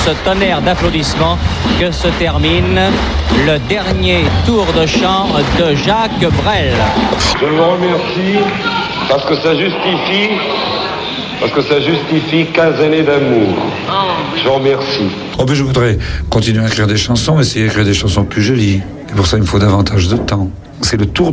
ce tonnerre d'applaudissements que se termine le dernier tour de chant de Jacques Brel. Je vous remercie parce que ça justifie 15 années d'amour. Je vous remercie. Je voudrais continuer à écrire des chansons, essayer d'écrire des chansons plus jolies. Et pour ça, il me faut davantage de temps. C'est le tour